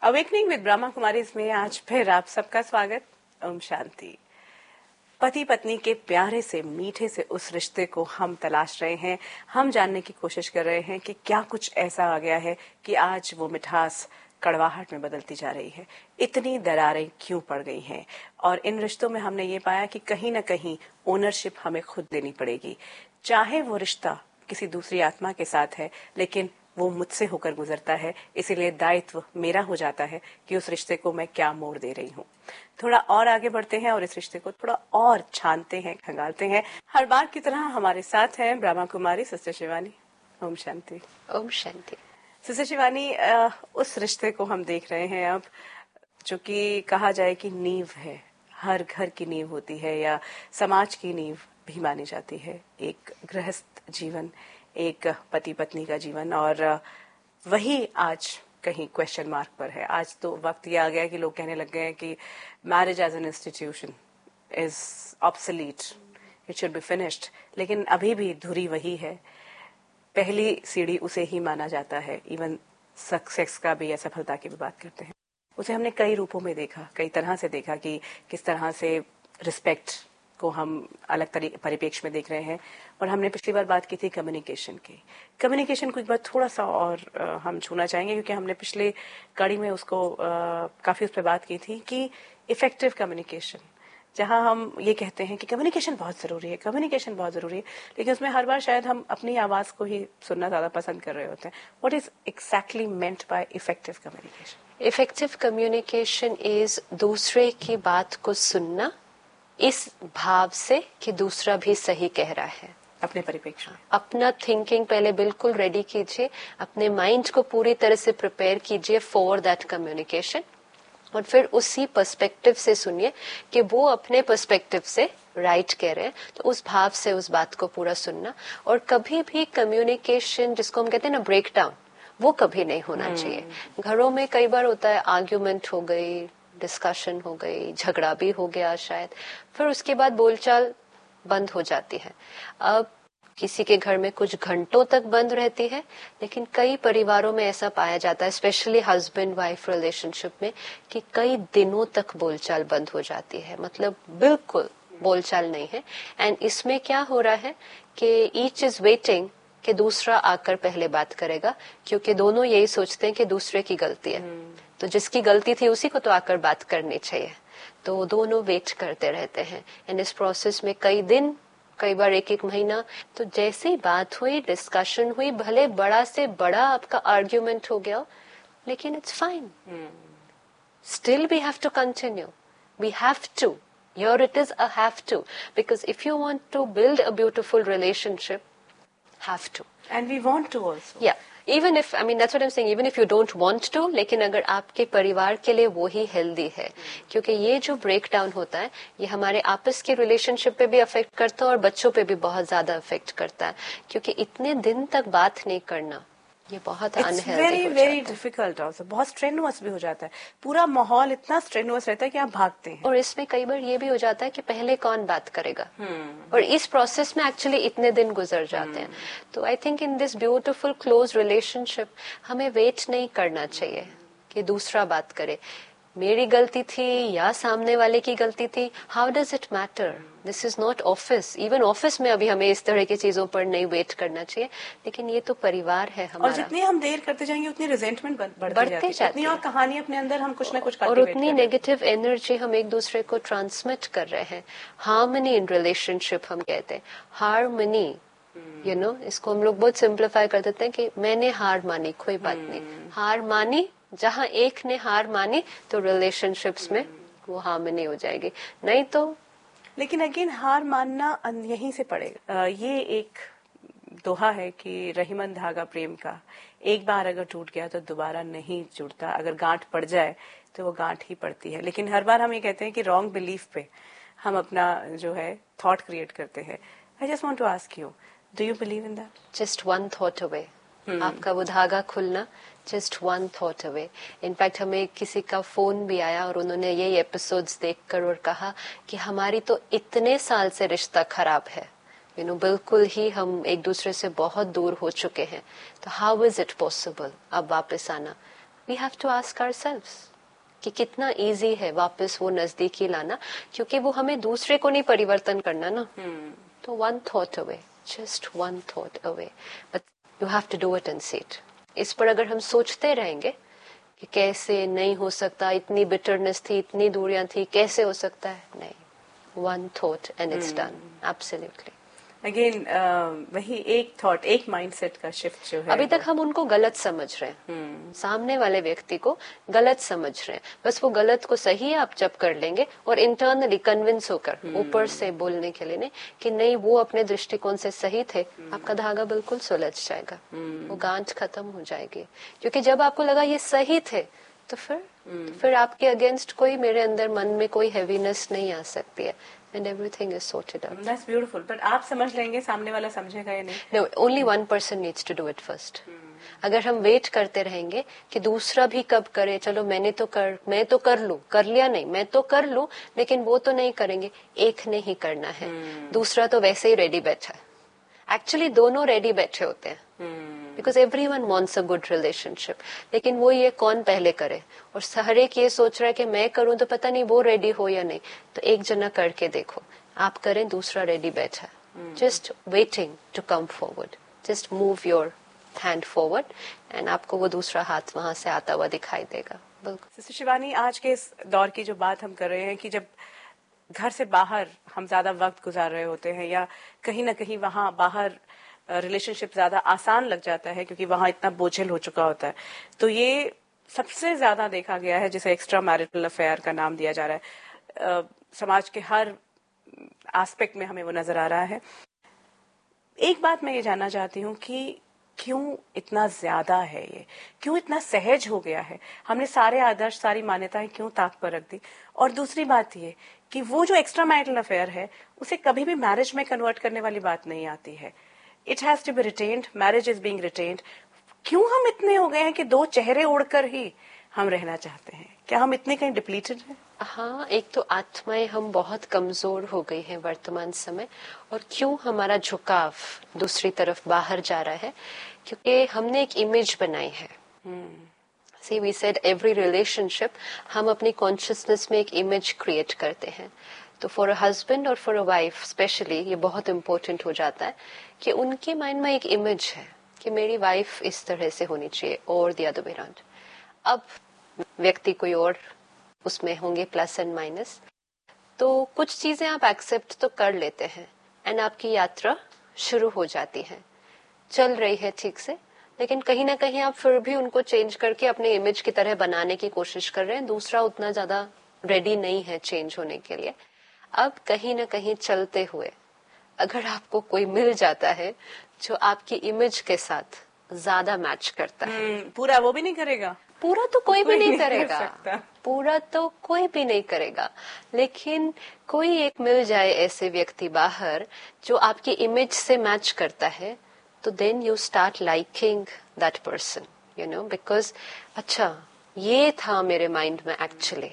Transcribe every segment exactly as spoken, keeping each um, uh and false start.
Awakening with Brahma Kumari इसमें आज फिर आप सबका स्वागत। ओम शांति। पति पत्नी के प्यारे से मीठे से उस रिश्ते को हम तलाश रहे हैं, हम जानने की कोशिश कर रहे हैं कि क्या कुछ ऐसा आ गया है कि आज वो मिठास कड़वाहट में बदलती जा रही है। इतनी दरारें क्यों पड़ गई हैं? और इन रिश्तों में हमने ये पाया कि कहीं ना कहीं ओनरशिप हमें खुद लेनी पड़ेगी। चाहे वो रिश्ता किसी दूसरी आत्मा के साथ है, लेकिन वो मुझसे होकर गुजरता है, इसीलिए दायित्व मेरा हो जाता है कि उस रिश्ते को मैं क्या मोड़ दे रही हूँ। थोड़ा और आगे बढ़ते हैं और इस रिश्ते को थोड़ा और छानते हैं, खंगालते हैं। हर बार की तरह हमारे साथ हैं ब्रह्मा कुमारी सिस्टर शिवानी। ओम शांति। ओम शांति। सिस्टर शिवानी, उस रिश्ते को हम देख रहे हैं अब, जो कि कहा जाए कि नींव है, हर घर की नींव होती है या समाज की नींव भी मानी जाती है। एक गृहस्थ जीवन, एक पति पत्नी का जीवन, और वही आज कहीं क्वेश्चन मार्क पर है। आज तो वक्त ये आ गया कि लोग कहने लग गए हैं कि marriage as an institution is obsolete, it should be finished. लेकिन अभी भी धुरी वही है, पहली सीढ़ी उसे ही माना जाता है। इवन सक्सेस का भी या सफलता की भी बात करते हैं, उसे हमने कई रूपों में देखा, कई तरह से देखा कि किस तरह से रिस्पेक्ट को हम अलग परिप्रेक्ष्य में देख रहे हैं। और हमने पिछली बार बात की थी कम्युनिकेशन की। कम्युनिकेशन को एक बार थोड़ा सा और आ, हम छूना चाहेंगे, क्योंकि हमने पिछले कड़ी में उसको आ, काफी उस पर बात की थी कि इफेक्टिव कम्युनिकेशन, जहां हम ये कहते हैं कि कम्युनिकेशन बहुत जरूरी है, कम्युनिकेशन बहुत जरूरी है, लेकिन उसमें हर बार शायद हम अपनी आवाज को ही सुनना ज्यादा पसंद कर रहे होते हैं। What is exactly meant by effective communication? Effective communication is दूसरे की बात को सुनना इस भाव से कि दूसरा भी सही कह रहा है। अपने परिप्रेक्ष्य में अपना थिंकिंग पहले बिल्कुल रेडी कीजिए, अपने माइंड को पूरी तरह से प्रिपेयर कीजिए फॉर दैट कम्युनिकेशन, और फिर उसी पर्सपेक्टिव से सुनिए कि वो अपने पर्सपेक्टिव से राइट कह रहे हैं, तो उस भाव से उस बात को पूरा सुनना। और कभी भी कम्युनिकेशन, जिसको हम कहते हैं ना ब्रेक डाउन, वो कभी नहीं होना चाहिए। घरों में कई बार होता है, आर्ग्यूमेंट हो गई, डिस्कशन हो गई, झगड़ा भी हो गया शायद, फिर उसके बाद बोलचाल बंद हो जाती है। अब किसी के घर में कुछ घंटों तक बंद रहती है, लेकिन कई परिवारों में ऐसा पाया जाता है, स्पेशली हस्बैंड वाइफ रिलेशनशिप में, कि कई दिनों तक बोलचाल बंद हो जाती है, मतलब बिल्कुल बोलचाल नहीं है। एंड इसमें क्या हो रहा है कि ईच इज वेटिंग कि दूसरा आकर पहले बात करेगा, क्योंकि दोनों यही सोचते हैं कि दूसरे की गलती है, तो जिसकी गलती थी उसी को तो आकर बात करनी चाहिए। तो दोनों वेट करते रहते हैं, एंड इस प्रोसेस में कई दिन, कई बार एक एक महीना, तो जैसे ही बात हुई, डिस्कशन हुई, भले बड़ा से बड़ा आपका आर्ग्यूमेंट हो गया, लेकिन it's fine, still we have to continue, we have to, here it is a have to, because if you want to build a beautiful relationship, have to, and we want to also, yeah, even if, I mean, that's what I'm saying, even if you don't want to, लेकिन अगर आपके परिवार के लिए वो ही healthy है, क्योंकि ये जो ब्रेक डाउन होता है, ये हमारे आपस के रिलेशनशिप पे भी अफेक्ट करता है और बच्चों पे भी बहुत ज्यादा अफेक्ट करता है, क्योंकि इतने दिन तक बात नहीं करना, ये बहुत unhealthy very very difficult, also बहुत स्ट्रेनुअस भी हो जाता है। पूरा माहौल इतना स्ट्रेनुअस रहता है कि आप भागते हैं। और इसमें कई बार ये भी हो जाता है कि पहले कौन बात करेगा, hmm. और इस प्रोसेस में एक्चुअली इतने दिन गुजर जाते hmm. हैं। तो I think in this beautiful close relationship हमें वेट नहीं करना चाहिए कि दूसरा बात करे, मेरी गलती थी या सामने वाले की गलती थी, how does it matter, this is not office. Even office में अभी हमें इस तरह की चीजों पर नहीं वेट करना चाहिए, लेकिन ये तो परिवार है हमारा। और जितनी हम देर करते जाएंगे उतनी रिजेंटमेंट बढ़ती जाती है, उतनी और कहानी अपने अंदर हम कुछ ना कुछ और उतनी नेगेटिव एनर्जी हम एक दूसरे को ट्रांसमिट कर रहे हैं। हार्मनी इन रिलेशनशिप हम कहते हैं, हार्मनी, यू नो, इसको हम लोग बहुत सिंप्लीफाई कर देते हैं कि मैंने हार मानी, कोई बात नहीं, हार मानी, जहाँ एक ने हार मानी तो रिलेशनशिप्स में वो हार्मनी हो जाएगी, नहीं तो। लेकिन अगेन हार मानना यहीं से पड़ेगा। ये एक दोहा है कि रहीमन धागा प्रेम का, एक बार अगर टूट गया तो दोबारा नहीं जुड़ता, अगर गांठ पड़ जाए तो वो गांठ ही पड़ती है। लेकिन हर बार हम ये कहते हैं कि रॉन्ग बिलीफ पे हम अपना जो है थॉट क्रिएट करते हैं। I just want to ask you, do you believe in that? Just one thought away, आपका वो धागा खुलना just one thought away. In fact हमें किसी का फोन भी आया और उन्होंने यही एपिसोड्स देखकर और कहा कि हमारी तो इतने साल से रिश्ता खराब है, यू नो, बिल्कुल ही हम एक दूसरे से बहुत दूर हो चुके हैं, तो हाउ इज इट पॉसिबल अब वापस आना? We have to ask ourselves कि कितना इजी है वापस वो नजदीकी लाना, क्योंकि वो हमें दूसरे को नहीं परिवर्तन करना ना. hmm. तो one thought away, just one thought away, but you have to do it and see it. इस पर अगर हम सोचते रहेंगे कि कैसे नहीं हो सकता, इतनी बिटरनेस थी, इतनी दूरियां थी, कैसे हो सकता है, नहीं, one thought and it's done. Absolutely. Again uh, वही एक थॉट, एक माइंडसेट का शिफ्ट जो है. अभी तक हम उनको गलत समझ रहे हैं. hmm. सामने वाले व्यक्ति को गलत समझ रहे हैं. बस वो गलत को सही आप जब कर लेंगे और इंटरनली कन्विंस होकर, hmm. ऊपर से बोलने के लिए नहीं कि नहीं वो अपने दृष्टिकोण से सही थे, hmm. आपका धागा बिल्कुल सुलझ जाएगा. hmm. वो गांठ खत्म हो जाएगी. क्योंकि जब आपको लगा ये सही थे, तो फिर hmm. तो फिर आपके अगेंस्ट कोई, मेरे अंदर मन में कोई हैवीनेस नहीं आ सकती है. And everything is sorted out. That's beautiful. But आप समझ लेंगे, सामने वाला समझेगा या नहीं? No, only one person needs to do it first. hmm. अगर हम वेट करते रहेंगे कि दूसरा भी कब करे, चलो मैंने तो कर मैं तो कर लूं, कर लिया नहीं, मैं तो कर लूं, लेकिन वो तो नहीं करेंगे. एक ने ही करना है. hmm. दूसरा तो वैसे ही रेडी बैठा है. एक्चुअली दोनों रेडी बैठे होते हैं. Because every one wants a good relationship. लेकिन वो ये कौन पहले करे, और हर एक ये सोच रहा है कि मैं करूं तो पता नहीं वो रेडी हो या नहीं. तो एक जना करके देखो, आप करें, दूसरा रेडी बैठा है, just waiting to come forward. Just move your hand forward and आपको वो दूसरा हाथ वहां से आता हुआ दिखाई देगा. बिल्कुल. सिस्टर शिवानी, आज के इस दौर की जो बात हम कर रहे हैं कि जब घर से बाहर हम ज्यादा वक्त गुजार रहे होते हैं, या कहीं ना कहीं वहां बाहर रिलेशनशिप ज्यादा आसान लग जाता है क्योंकि वहां इतना बोझिल हो चुका होता है, तो ये सबसे ज्यादा देखा गया है जिसे एक्स्ट्रा मैरिटल अफेयर का नाम दिया जा रहा है. आ, समाज के हर एस्पेक्ट में हमें वो नजर आ रहा है. एक बात मैं ये जानना चाहती हूँ कि क्यों इतना ज्यादा है ये, क्यों इतना सहज हो गया है, हमने सारे आदर्श, सारी मान्यताएं क्यों ताक पर रख दी. और दूसरी बात ये कि वो जो एक्स्ट्रा मैरिटल अफेयर है उसे कभी भी मैरिज में कन्वर्ट करने वाली बात नहीं आती है. It has to be retained, marriage is being retained. क्यों हम इतने हो गए हैं कि दो चेहरे उड़कर ही हम रहना चाहते हैं? क्या हम इतने कहीं डिप्लीटेड हैं? हाँ, एक तो आत्माएं हम बहुत कमजोर हो गई हैं वर्तमान समय. और क्यों हमारा झुकाव दूसरी तरफ बाहर जा रहा है? क्योंकि हमने एक इमेज बनाई है. सी वी सेड एवरी रिलेशनशिप, हम अपनी कॉन्शियसनेस में एक इमेज क्रिएट करते हैं. तो फॉर अ हस्बैंड और फॉर अ वाइफ स्पेशली ये बहुत इम्पोर्टेंट हो जाता है कि उनके माइंड में एक इमेज है कि मेरी वाइफ इस तरह से होनी चाहिए और द अदर वे अराउंड. अब व्यक्ति कोई और उसमें होंगे प्लस एंड माइनस, तो कुछ चीजें आप एक्सेप्ट तो कर लेते हैं एंड आपकी यात्रा शुरू हो जाती है, चल रही है ठीक से. लेकिन कहीं ना कहीं आप फिर भी उनको चेंज करके अपने इमेज की तरह बनाने की कोशिश कर रहे हैं. दूसरा उतना ज्यादा रेडी नहीं है चेंज होने के लिए. अब कहीं ना कहीं चलते हुए अगर आपको कोई मिल जाता है जो आपकी इमेज के साथ ज्यादा मैच करता है, पूरा वो भी नहीं करेगा, पूरा तो कोई भी नहीं करेगा, पूरा तो कोई भी नहीं करेगा, लेकिन कोई एक मिल जाए ऐसे व्यक्ति बाहर जो आपकी इमेज से मैच करता है, तो then you start liking that person, you know, because अच्छा ये था मेरे माइंड में actually,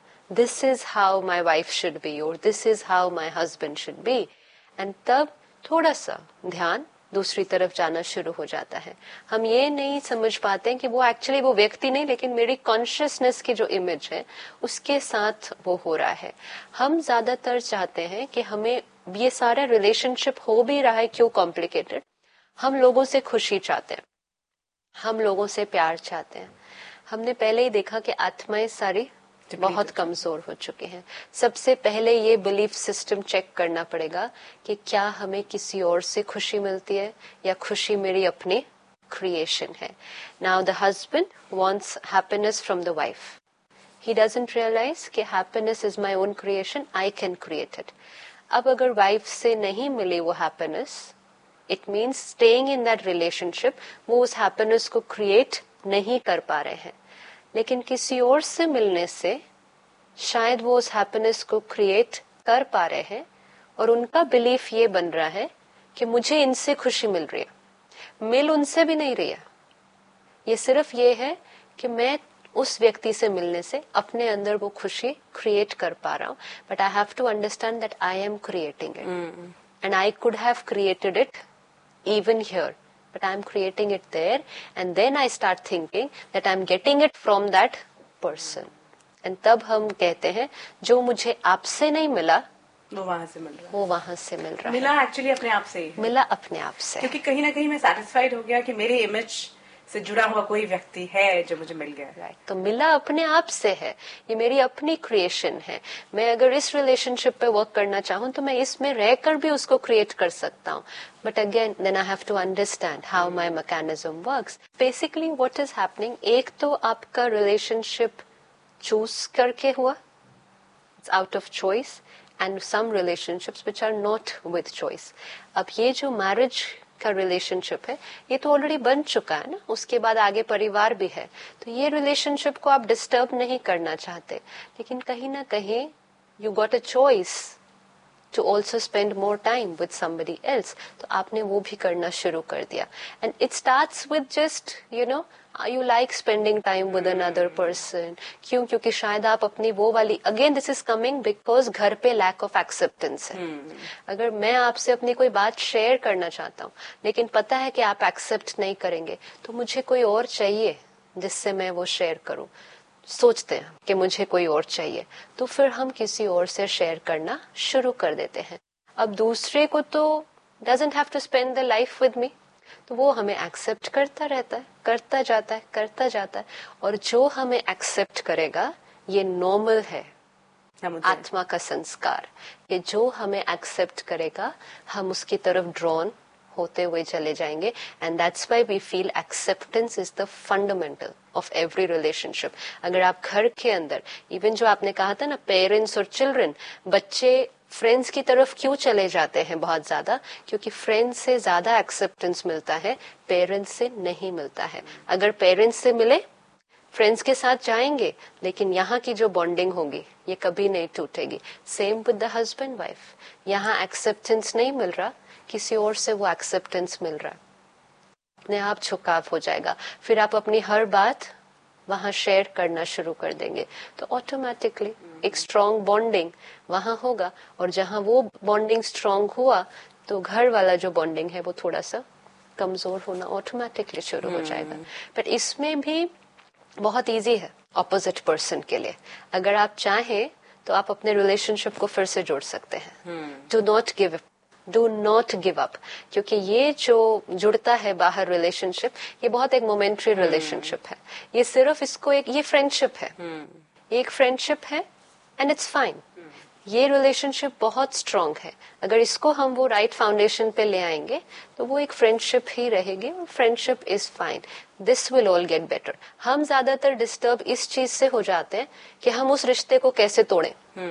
this is how my wife should be और this is how my husband should be. And तब थोड़ा सा ध्यान दूसरी तरफ जाना शुरू हो जाता है. हम ये नहीं समझ पाते हैं कि वो एक्चुअली वो व्यक्ति नहीं, लेकिन मेरी कॉन्शियसनेस की जो इमेज है उसके साथ वो हो रहा है. हम ज्यादातर चाहते हैं कि हमें ये सारा रिलेशनशिप हो भी रहा है, क्यों कॉम्प्लिकेटेड, हम लोगों से खुशी चाहते हैं, हम लोगों से प्यार चाहते हैं. हमने पहले ही देखा कि आत्माएं सारी बहुत कमजोर हो चुके हैं. सबसे पहले ये बिलीफ सिस्टम चेक करना पड़ेगा कि क्या हमें किसी और से खुशी मिलती है या खुशी मेरी अपनी क्रिएशन है. Now the husband wants happiness from the wife. He doesn't realise कि happiness is my own creation, I can create it. अब अगर वाइफ से नहीं मिली वो happiness, it means staying in that relationship, वो उस हैप्पीनेस को क्रिएट नहीं कर पा रहे हैं. लेकिन किसी और से मिलने से शायद वो उस हैप्पीनेस को क्रिएट कर पा रहे हैं, और उनका बिलीफ ये बन रहा है कि मुझे इनसे खुशी मिल रही है. मिल उनसे भी नहीं रही है, ये सिर्फ ये है कि मैं उस व्यक्ति से मिलने से अपने अंदर वो खुशी क्रिएट कर पा रहा हूँ. But I have to understand that I am creating it, and I could have created it even here but I'm creating it there, and then I start thinking that I'm getting it from that person. And तब हम कहते हैं जो मुझे आपसे नहीं मिला वो वहां से मिल रहा है, वो वहां से मिल रहा मिला है। एक्चुअली अपने आप से ही है। मिला अपने आप से, क्योंकि कहीं ना कहीं मैं सेटिस्फाइड हो गया कि मेरे इमेज से जुड़ा हुआ कोई व्यक्ति है जो मुझे मिल गया। Right right. तो मिला अपने आप से है, ये मेरी अपनी क्रिएशन है। मैं अगर इस रिलेशनशिप पे वर्क करना चाहूँ तो मैं इसमें रहकर भी उसको क्रिएट कर सकता हूँ, but again then I have to understand how my mechanism works. Basically what is happening, एक तो आपका रिलेशनशिप चूज करके हुआ, it's out of choice, and some relationships which are not with choice. अब ये जो मैरिज का रिलेशनशिप है ये तो ऑलरेडी बन चुका है ना, उसके बाद आगे परिवार भी है, तो ये रिलेशनशिप को आप डिस्टर्ब नहीं करना चाहते, लेकिन कहीं ना कहीं you got a choice to also spend more time with somebody else, तो आपने वो भी करना शुरू कर दिया। And it starts with just you know you like spending time with another person. क्यों? क्योंकि शायद आप अपनी वो वाली, again this is coming because घर पे लैक ऑफ एक्सेप्टेंस है। hmm. अगर मैं आपसे अपनी कोई बात शेयर करना चाहता हूँ लेकिन पता है कि आप एक्सेप्ट नहीं करेंगे, तो मुझे कोई और चाहिए जिससे मैं वो शेयर करूँ। सोचते हैं कि मुझे कोई और चाहिए, तो फिर हम किसी और से शेयर करना शुरू कर देते हैं। अब दूसरे को तो doesn't have to spend the life with me, तो वो हमें एक्सेप्ट करता रहता है, करता जाता है, करता जाता है, और जो हमें एक्सेप्ट करेगा ये नॉर्मल है, आत्मा का संस्कार। ये जो हमें एक्सेप्ट करेगा हम उसकी तरफ ड्रॉन होते हुए चले जाएंगे, and that's why we feel acceptance is the fundamental of every relationship. अगर आप घर के अंदर, इवन जो आपने कहा था ना पेरेंट्स और चिल्ड्रन, बच्चे फ्रेंड्स की तरफ क्यों चले जाते हैं बहुत ज्यादा, क्योंकि फ्रेंड्स से ज्यादा एक्सेप्टेंस मिलता है, पेरेंट्स से नहीं मिलता है। अगर पेरेंट्स से मिले फ्रेंड्स के साथ जाएंगे, लेकिन यहाँ की जो बॉन्डिंग होगी ये कभी नहीं टूटेगी। Same with the husband wife, यहाँ एक्सेप्टेंस नहीं मिल रहा, किसी और से वो एक्सेप्टेंस मिल रहा है, अपने आप झुकाव हो जाएगा, फिर आप अपनी हर बात वहां शेयर करना शुरू कर देंगे, तो ऑटोमेटिकली एक स्ट्रॉन्ग बॉन्डिंग वहां होगा। और जहां वो बॉन्डिंग स्ट्रॉन्ग हुआ तो घर वाला जो बॉन्डिंग है वो थोड़ा सा कमजोर होना ऑटोमेटिकली शुरू हो जाएगा। बट इसमें भी बहुत इजी है ऑपोजिट पर्सन के लिए, अगर आप चाहें तो आप अपने रिलेशनशिप को फिर से जोड़ सकते हैं। Do not give do not give up, क्योंकि ये जो जुड़ता है बाहर रिलेशनशिप ये बहुत एक मोमेंट्री रिलेशनशिप है, ये सिर्फ इसको एक ये फ्रेंडशिप है, एक फ्रेंडशिप है एंड इट्स फाइन। ये रिलेशनशिप बहुत स्ट्रांग है, अगर इसको हम वो राइट फाउंडेशन पे ले आएंगे तो वो एक फ्रेंडशिप ही रहेगी, और friendship is fine, this will all get better. हम ज्यादातर डिस्टर्ब इस चीज से हो जाते हैं कि हम उस रिश्ते को कैसे तोड़ें,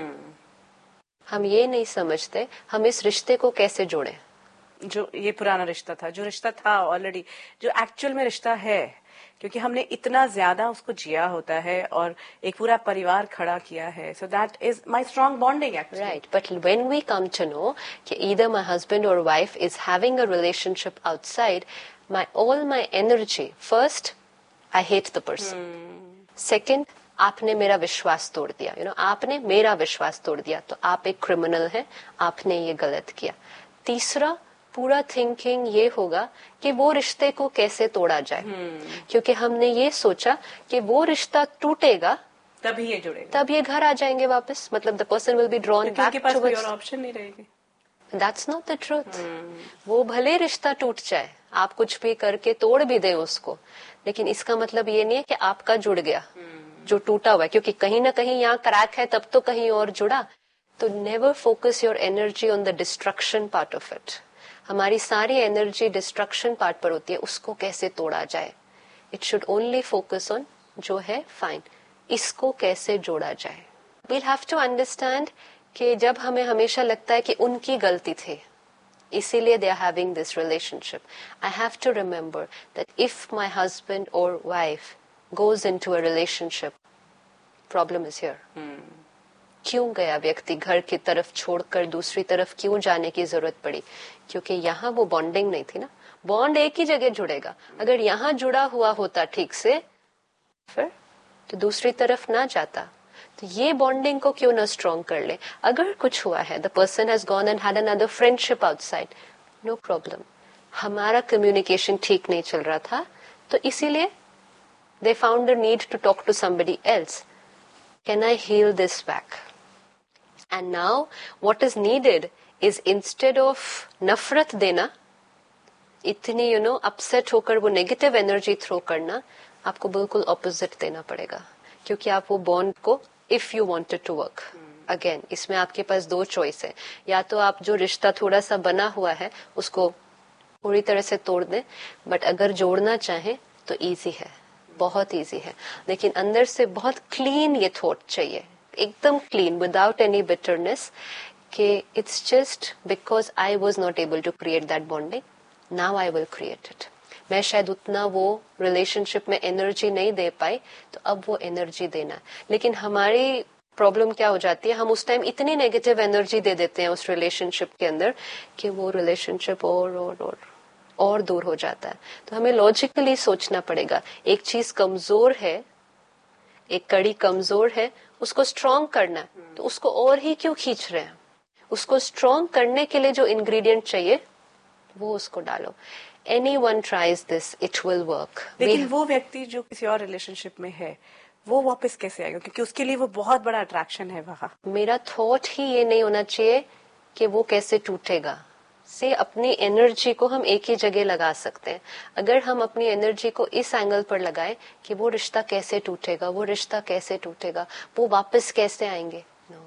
हम ये नहीं समझते हम इस रिश्ते को कैसे जोड़ें। जो ये पुराना रिश्ता था, जो रिश्ता था ऑलरेडी, जो एक्चुअल में रिश्ता है, क्योंकि हमने इतना ज्यादा उसको जिया होता है और एक पूरा परिवार खड़ा किया है, so that is my strong bonding actually. Right, but when we come to know कि ईदर माय हस्बैंड और wife is having a relationship outside, my all my energy, first I hate the person, second आपने मेरा विश्वास तोड़ दिया, you know आपने मेरा विश्वास तोड़ दिया, तो आप एक क्रिमिनल हैं, आपने ये गलत किया। तीसरा पूरा थिंकिंग ये होगा कि वो रिश्ते को कैसे तोड़ा जाए, hmm. क्योंकि हमने ये सोचा कि वो रिश्ता टूटेगा तभी ये जुड़ेगा, तब ये घर आ जाएंगे वापस, मतलब the person will be drawn back to कोई और ऑप्शन नहीं रहेगी। That's not the truth. वो भले रिश्ता टूट जाए, आप कुछ भी करके तोड़ भी दे उसको, लेकिन इसका मतलब ये नहीं है कि आपका जुड़ गया hmm. जो टूटा हुआ है, क्योंकि कहीं ना कहीं यहाँ क्रैक है तब तो कहीं और जुड़ा। तो never focus your energy on the destruction part of it. हमारी सारी एनर्जी डिस्ट्रक्शन पार्ट पर होती है, उसको कैसे तोड़ा जाए। It should only focus on जो है फाइन, इसको कैसे जोड़ा जाए। वील हैव टू अंडरस्टैंड कि जब हमें हमेशा लगता है कि उनकी गलती थी इसीलिए they are having this relationship, I have to remember that if my husband और wife goes in to a relationship, problem is here. क्यों गया व्यक्ति घर की तरफ छोड़कर दूसरी तरफ क्यों जाने की जरूरत पड़ी, क्योंकि यहाँ वो बॉन्डिंग नहीं थी ना। बॉन्ड एक ही जगह जुड़ेगा, अगर यहाँ जुड़ा हुआ होता ठीक से फिर तो दूसरी तरफ ना जाता। तो ये बॉन्डिंग को क्यों ना स्ट्रॉन्ग कर ले। अगर कुछ हुआ है, the person has gone and had another friendship outside, no problem, हमारा कम्युनिकेशन ठीक नहीं चल रहा था, तो इसीलिए they found the need to talk to somebody else. Can I heal this back? And now what is needed is instead of नफरत देना, इतनी यू नो अपसेट होकर वो नेगेटिव एनर्जी थ्रो करना, आपको बिल्कुल ऑपोजिट देना पड़ेगा, क्योंकि आप वो बॉन्ड को, if you wanted to work again, इसमें आपके पास दो चॉइस है, या तो आप जो रिश्ता थोड़ा सा बना हुआ है उसको पूरी तरह से तोड़ दें, बट अगर जोड़ना चाहें तो इजी है, बहुत इजी है, लेकिन अंदर से बहुत क्लीन ये थॉट चाहिए, एकदम क्लीन, विदाउट एनी बिटरनेस, कि it's just because I was not able to create that bonding, now I will create it. मैं शायद उतना वो रिलेशनशिप में एनर्जी नहीं दे पाई, तो अब वो एनर्जी देना। लेकिन हमारी प्रॉब्लम क्या हो जाती है, हम उस टाइम इतनी नेगेटिव एनर्जी दे देते हैं उस रिलेशनशिप के अंदर कि वो रिलेशनशिप और और और और दूर हो जाता है। तो हमें लॉजिकली सोचना पड़ेगा, एक चीज कमजोर है, एक कड़ी कमजोर है, उसको स्ट्रॉन्ग करना, तो उसको और ही क्यों खींच रहे हैं? उसको स्ट्रॉन्ग करने के लिए जो इंग्रेडिएंट चाहिए वो उसको डालो। Anyone tries this, it will work. लेकिन वो व्यक्ति जो किसी और रिलेशनशिप में है, वो वापस कैसे आएगा? क्योंकि उसके लिए वो बहुत बड़ा अट्रैक्शन है वहाँ। मेरा थॉट ही ये नहीं होना चाहिए कि वो कैसे टूटेगा। से अपनी एनर्जी को हम एक ही जगह लगा सकते हैं। अगर हम अपनी एनर्जी को इस एंगल पर लगाएं कि वो रिश्ता कैसे टूटेगा, वो रिश्ता कैसे टूटेगा, वो वापस कैसे आएंगे, no.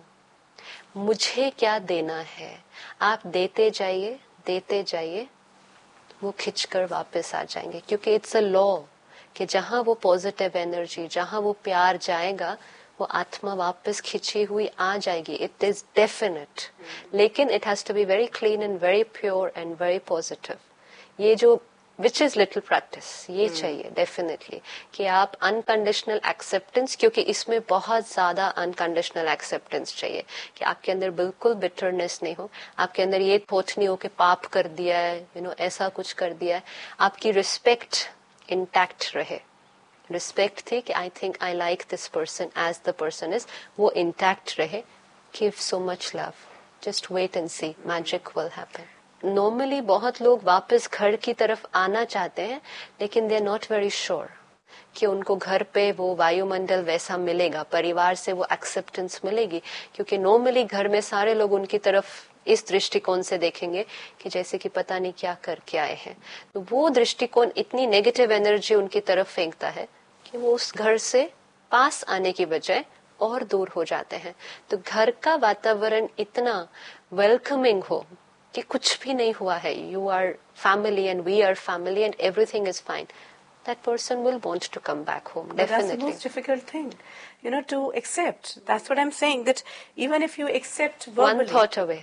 मुझे क्या देना है, आप देते जाइए देते जाइए, वो खिंचकर वापस आ जाएंगे, क्योंकि इट्स अ लॉ कि जहां वो पॉजिटिव एनर्जी, जहां वो प्यार जाएगा, वो आत्मा वापस खिंची हुई आ जाएगी, इट इज डेफिनेट। लेकिन it has to be very clean and very pure and very positive. ये जो विच इज लिटिल प्रैक्टिस, ये hmm. चाहिए डेफिनेटली कि आप अनकंडीशनल एक्सेप्टेंस, क्योंकि इसमें बहुत ज्यादा अनकंडीशनल एक्सेप्टेंस चाहिए कि आपके अंदर बिल्कुल बिटरनेस नहीं हो, आपके अंदर ये थॉट नहीं हो कि पाप कर दिया है, यू नो ऐसा कुछ कर दिया है, आपकी रिस्पेक्ट इंटैक्ट रहे। रिस्पेक्ट थी कि I think I like this person as the person is, वो इंटैक्ट रहे। Give so much love, just wait and C, magic will happen. Normally बहुत लोग वापस घर की तरफ आना चाहते हैं, लेकिन they are not very sure कि उनको घर पे वो वायुमंडल वैसा मिलेगा, परिवार से वो एक्सेप्टेंस मिलेगी, क्योंकि नॉर्मली घर में सारे लोग उनकी तरफ इस दृष्टिकोण से देखेंगे कि जैसे कि पता नहीं क्या करके आए हैं। तो वो दृष्टिकोण इतनी नेगेटिव एनर्जी उनकी तरफ फेंकता है कि वो उस घर से पास आने की बजाय और दूर हो जाते हैं। तो घर का वातावरण इतना वेलकमिंग हो कि कुछ भी नहीं हुआ है, you are family and we are family and everything is fine, that person will want to come back home. But definitely. That's the most difficult thing, you know, to accept. That's what I'm saying, that even if you accept verbally. One thought away.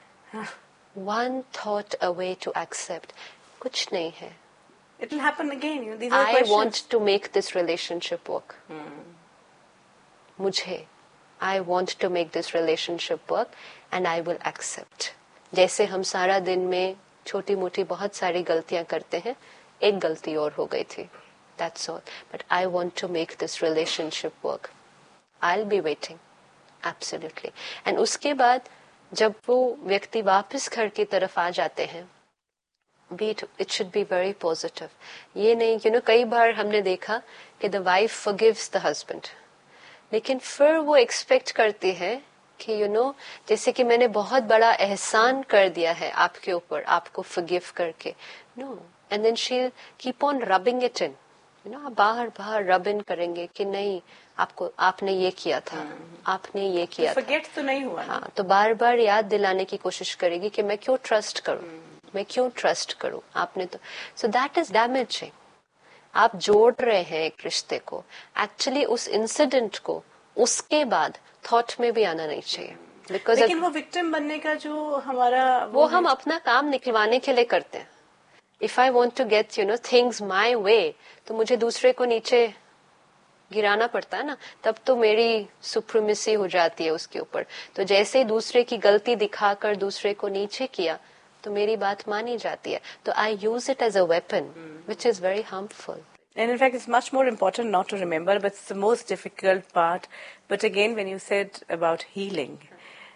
One thought away to accept. कुछ नहीं है. It will happen again. You know, these are I questions. want to make this relationship work. Hmm. मुझे, I want to make this relationship work and I will accept. जैसे हम सारा दिन में छोटी मोटी बहुत सारी गलतियां करते हैं, एक गलती और हो गई थी, that's all. But I want to make this relationship work. I'll be waiting, absolutely. And उसके बाद जब वो व्यक्ति वापस घर की तरफ आ जाते हैं, be it, it should be very positive. ये नहीं, you know, कई बार हमने देखा कि the wife forgives the husband, लेकिन फिर वो एक्सपेक्ट करती है कि यू you नो know, जैसे कि मैंने बहुत बड़ा एहसान कर दिया है आपके ऊपर, आपको forgive करके, no, and then she keep on rubbing it in, you know, बाहर बाहर रब इन करेंगे कि नहीं, आपको, आपने ये किया था, आपने ये किया तो forget तो नहीं हुआ। हाँ, तो बार बार याद दिलाने की कोशिश करेगी कि मैं क्यों ट्रस्ट करूं, मैं क्यों ट्रस्ट करूं, आपने तो, सो दैट इज डैमेजिंग। आप जोड़ रहे हैं एक रिश्ते को, एक्चुअली उस इंसिडेंट को उसके बाद थॉट में भी आना नहीं चाहिए, बिकॉज लेकिन वो विक्टिम बनने का जो हमारा वो, वो हम अपना काम निकलवाने के लिए करते हैं। If I want to get you know things my वे, तो मुझे दूसरे को नीचे गिराना पड़ता है ना, तब तो मेरी सुप्रीमेसी हो जाती है उसके ऊपर। तो जैसे दूसरे की गलती दिखाकर दूसरे को नीचे किया, तो मेरी बात मानी जाती है, तो आई use it as a weapon which is very harmful. And in fact, it's much more important not to remember, but it's the most difficult part. But again, when you said about healing,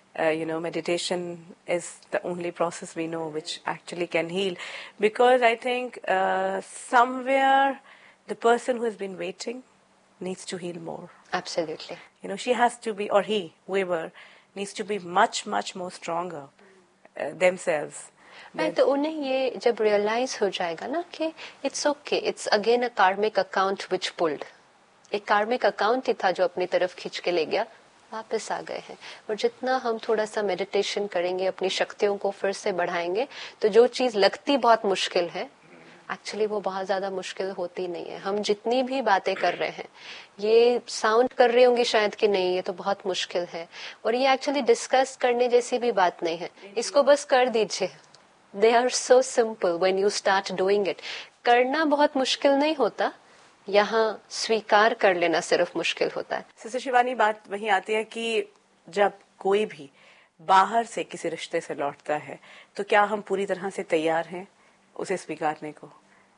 Uh, you know, meditation is the only process we know which actually can heal. Because I think uh, somewhere the person who has been waiting needs to heal more. Absolutely. You know, she has to be, or he, whoever, needs to be much, much more stronger uh, themselves. मैं तो उन्हें ये जब realise हो जाएगा ना कि it's okay, it's again a कार्मिक अकाउंट विच पुल्ड, एक कार्मिक अकाउंट ही था जो अपनी तरफ खींच के ले गया, वापस आ गए हैं. और जितना हम थोड़ा सा मेडिटेशन करेंगे, अपनी शक्तियों को फिर से बढ़ाएंगे, तो जो चीज लगती बहुत मुश्किल है, एक्चुअली वो बहुत ज्यादा मुश्किल होती नहीं है. हम जितनी भी बातें कर रहे हैं, ये साउंड कर रही होंगी शायद कि नहीं ये तो बहुत मुश्किल है, और ये एक्चुअली डिस्कस करने जैसी भी बात नहीं है. इसको बस कर दीजिए. They are so simple when you start doing it. करना बहुत मुश्किल नहीं होता, यहाँ स्वीकार कर लेना सिर्फ मुश्किल होता है. सिस्टर शिवानी, बात वही आती है कि जब कोई भी बाहर से किसी रिश्ते से लौटता है तो क्या हम पूरी तरह से तैयार हैं उसे स्वीकारने को?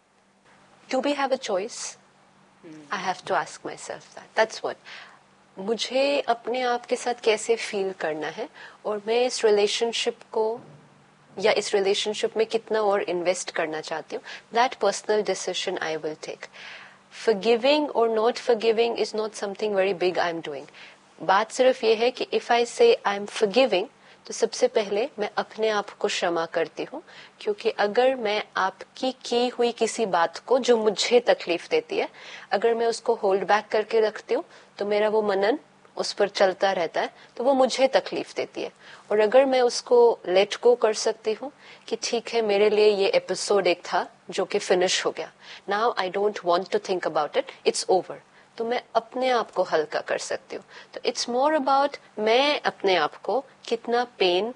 Do we have a choice? Hmm. I have to ask myself that. That's what. मुझे अपने आप के साथ कैसे फील करना है, और मैं इस रिलेशनशिप को या इस रिलेशनशिप में कितना और इन्वेस्ट करना चाहती हूँ. That personal decision I will take. Forgiving or not forgiving is not something very big I'm doing. बात सिर्फ ये है कि if I say I'm forgiving, तो सबसे पहले मैं अपने आप को क्षमा करती हूँ, क्योंकि अगर मैं आपकी की हुई किसी बात को जो मुझे तकलीफ देती है, अगर मैं उसको होल्ड बैक करके रखती हूँ, तो मेरा वो मनन उस पर चलता रहता है, तो वो मुझे तकलीफ देती है. और अगर मैं उसको लेट गो कर सकती हूँ कि ठीक है, मेरे लिए ये एपिसोड एक था जो कि फिनिश हो गया, now I don't want to think about it, it's over, तो मैं अपने आप को हल्का कर सकती हूँ. तो इट्स मोर अबाउट मैं अपने आप को कितना पेन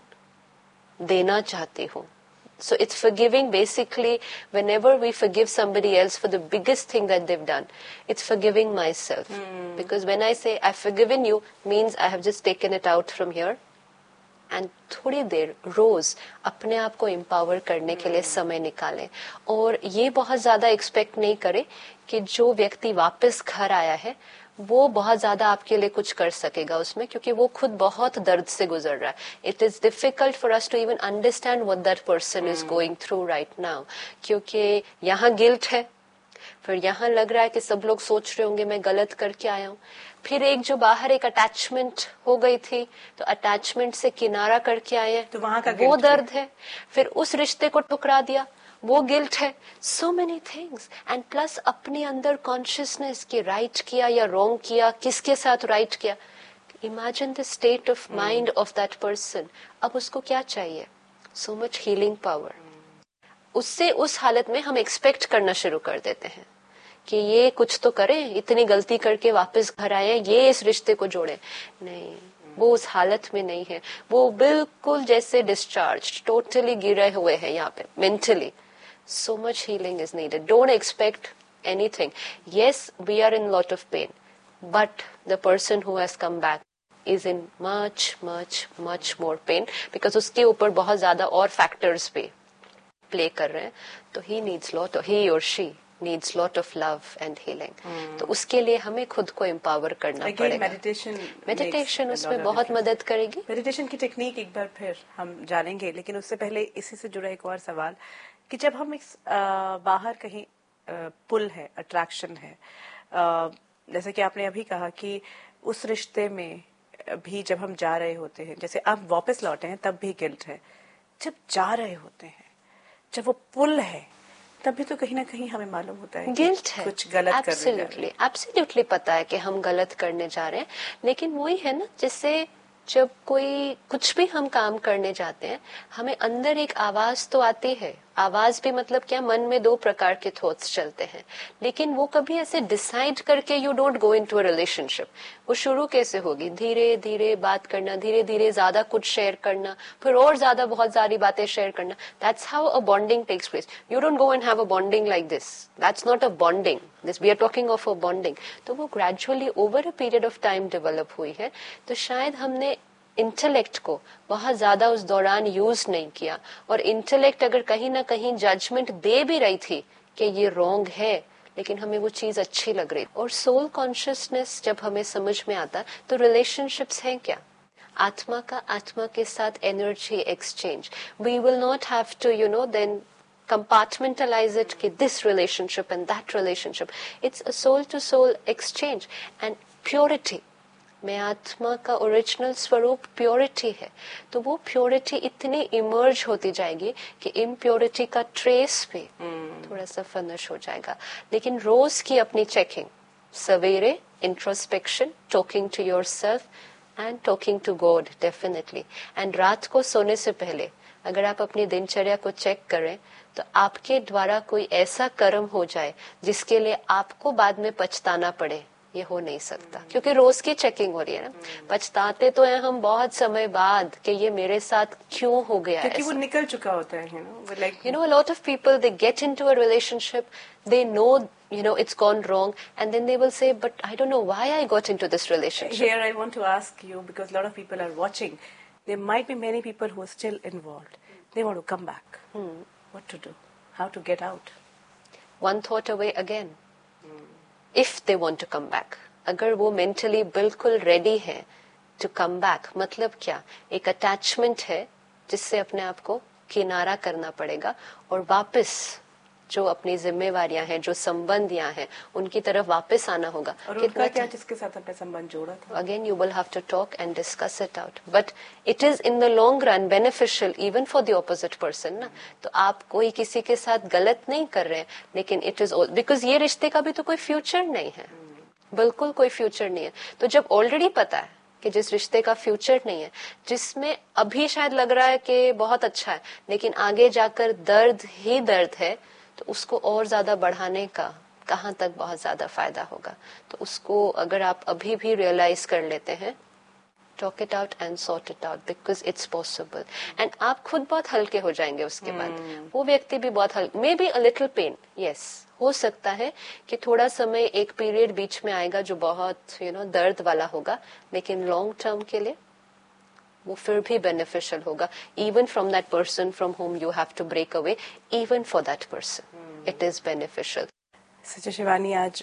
देना चाहती हूँ. So it's forgiving basically whenever we forgive somebody else for the biggest thing that they've done, it's forgiving myself. Mm. Because when I say I've forgiven you, means I have just taken it out from here. And थोड़ी देर रोज अपने आप को empower करने के लिए समय निकालें. और ये बहुत ज्यादा एक्सपेक्ट नहीं करें कि जो व्यक्ति वापस घर आया है वो बहुत ज्यादा आपके लिए कुछ कर सकेगा उसमें, क्योंकि वो खुद बहुत दर्द से गुजर रहा है. It is difficult for us to even understand what that person is going through right now, क्योंकि यहाँ गिल्ट है, फिर यहाँ लग रहा है कि सब लोग सोच रहे होंगे मैं गलत करके आया हूँ, फिर एक जो बाहर एक अटैचमेंट हो गई थी तो अटैचमेंट से किनारा करके आए हैं, तो वहां का वो दर्द है, फिर उस रिश्ते को ठुकरा दिया, वो गिल्ट है. So many things. And plus अपने अंदर कॉन्शियसनेस कि राइट किया या रॉन्ग किया, किसके साथ राइट किया. Imagine the state of mind of that person. अब उसको क्या चाहिए? So much healing power. उससे उस हालत में हम एक्सपेक्ट करना शुरू कर देते हैं कि ये कुछ तो करे, इतनी गलती करके वापस घर आए, ये इस रिश्ते को जोड़े. नहीं, वो उस हालत में नहीं है. वो बिल्कुल जैसे डिस्चार्ज, टोटली गिरे हुए हैं यहाँ पे mentally. So much healing is needed. Don't expect anything. Yes, we are in lot of pen, but the person who has come back is in much much much more pen, because उसके ऊपर बहुत ज्यादा और factors पे play कर रहे हैं. तो ही नीड्स लॉट, ही और she needs lot of love and healing. hmm. तो उसके लिए हमें खुद को एम्पावर करना Again, पड़ेगा. मेडिटेशन मेडिटेशन उसमें बहुत मदद करेगी. मेडिटेशन की टेक्निक एक बार फिर हम जानेंगे, लेकिन उससे पहले इसी से जुड़ा एक और सवाल कि जब हम इस आ, बाहर कहीं पुल है, अट्रैक्शन है, आ, जैसे कि आपने अभी कहा कि उस रिश्ते में भी जब हम जा रहे होते हैं, जैसे अब वापस लौटे हैं तब भी गिल्ट है, जब जा रहे होते हैं, जब वो पुल है, तभी तो कहीं ना कहीं हमें मालूम होता है गिल्ट है, कुछ गलत करने जा रहे हैं. एब्सोल्युटली पता है कि हम गलत करने जा रहे हैं, लेकिन वही है ना, जैसे जब कोई कुछ भी हम काम करने जाते हैं, हमें अंदर एक आवाज तो आती है. आवाज भी मतलब क्या, मन में दो प्रकार के थॉट्स चलते हैं, लेकिन वो कभी ऐसे डिसाइड करके you don't go into a relationship. वो शुरू कैसे होगी? धीरे धीरे बात करना, धीरे धीरे ज्यादा कुछ शेयर करना, फिर और ज्यादा बहुत सारी बातें शेयर करना. That's how a bonding takes place. You don't go and have a bonding like this. That's not a bonding. This we are talking of a bonding. तो वो gradually over a period of time develop हुई है. तो शायद हमने intellect को बहुत ज्यादा उस दौरान यूज नहीं किया, और इंटेलेक्ट अगर कहीं ना कहीं जजमेंट दे भी रही थी कि ये रॉन्ग है, लेकिन हमें वो चीज अच्छी लग रही. और सोल कॉन्शियसनेस जब हमें समझ में आता तो रिलेशनशिप्स हैं क्या. आत्मा का आत्मा के साथ energy exchange. We will not have to you know then compartmentalize it कि this relationship and that relationship. It's a soul to soul exchange and purity. मैं आत्मा का ओरिजिनल स्वरूप प्योरिटी है, तो वो प्योरिटी इतनी इमर्ज होती जाएगी कि इम्प्योरिटी का ट्रेस भी hmm. थोड़ा सा फिनिश हो जाएगा. लेकिन रोज की अपनी चेकिंग, सवेरे introspection, talking to yourself and talking to God definitely. And रात को सोने से पहले अगर आप अपनी दिनचर्या को चेक करें तो आपके द्वारा कोई ऐसा कर्म हो जाए जिसके लिए आपको बाद में पछताना पड़े, ये हो नहीं सकता. क्योंकि रोज की चेकिंग हो रही है ना. पछताते तो हैं हम बहुत समय बाद कि ये मेरे साथ क्यों हो गया, क्योंकि वो निकल चुका होता है. you know like you know a lot of people they get into a relationship, they know you know it's gone wrong, and then they will say, but I don't know why I got into this relationship. Here I want to ask you, because a lot of people are watching, there might be many people who are still involved, they want to come back. hmm. What to do, how to get out? One thought away again. hmm. If they want to come back, अगर वो mentally बिल्कुल ready है to come back, मतलब क्या, एक attachment है जिससे अपने आप को किनारा करना पड़ेगा और वापस जो अपनी जिम्मेवारियां हैं, जो संबंधियां हैं, उनकी तरफ वापस आना होगा. और उनका क्या, जिसके साथ अपने संबंध जोड़ा था? Again, you will have to talk and discuss it out. But it is in the long run beneficial even for the opposite person. ना, तो आप कोई किसी के साथ गलत नहीं कर रहे हैं, लेकिन it is all because ये रिश्ते का भी तो कोई फ्यूचर नहीं है, बिल्कुल कोई फ्यूचर नहीं है. तो जब ऑलरेडी पता है कि जिस रिश्ते का फ्यूचर नहीं है, जिसमें अभी शायद लग रहा है कि बहुत अच्छा है, लेकिन आगे जाकर दर्द ही दर्द है, तो उसको और ज्यादा बढ़ाने का कहाँ तक बहुत ज्यादा फायदा होगा. तो उसको अगर आप अभी भी रियलाइज कर लेते हैं, talk it out and sort it out, because it's possible. And आप खुद बहुत हल्के हो जाएंगे उसके बाद. hmm. वो व्यक्ति भी बहुत हल्के, may be a little pain, yes, हो सकता है कि थोड़ा समय एक पीरियड बीच में आएगा जो बहुत यू नो दर्द वाला होगा, लेकिन लॉन्ग टर्म के लिए वो फिर भी बेनिफिशियल होगा. Even from that person from home you have to break away, even for that person it is beneficial. सच्चा शिवानी, आज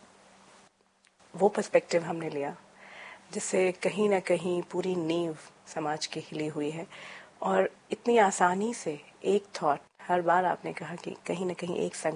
वो पर्सपेक्टिव हमने लिया जिससे कहीं ना कहीं पूरी नींव समाज की हिली हुई है. और इतनी आसानी से एक थॉट, हर बार आपने कहा कि कहीं ना कहीं एक